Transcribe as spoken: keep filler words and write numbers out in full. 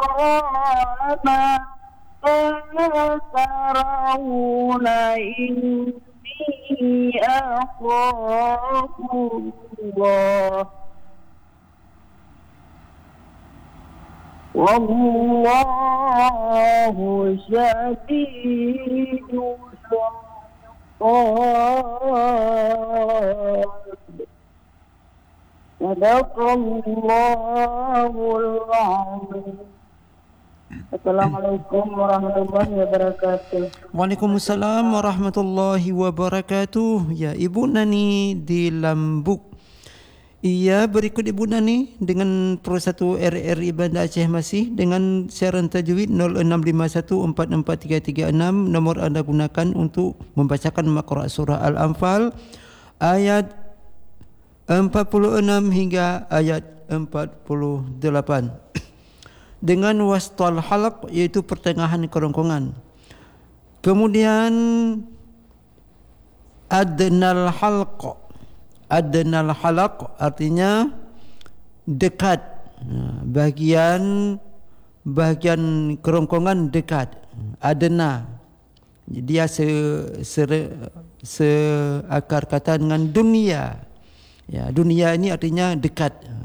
ما ترون إني أخاف الله والله شديد العقاب. صدق الله العظيم. Assalamualaikum warahmatullahi wabarakatuh. Waalaikumsalam warahmatullahi wabarakatuh. Ya, Ibu Nani di Lambuk. Iya, berikut Ibu Nani dengan Pro satu R R I Banda Aceh masih dengan siaran tajwid nol enam lima satu empat empat tiga tiga enam. Nomor anda gunakan untuk membacakan Maqra' surah Al-Anfal ayat empat puluh enam hingga ayat empat puluh delapan. Dengan wastal halaq, iaitu pertengahan kerongkongan. Kemudian adnal halq. Adnal halaq artinya dekat, bahagian bahagian kerongkongan dekat. Adna dia se, se, se akar kata dengan dunia. Ya, dunia ini artinya dekat,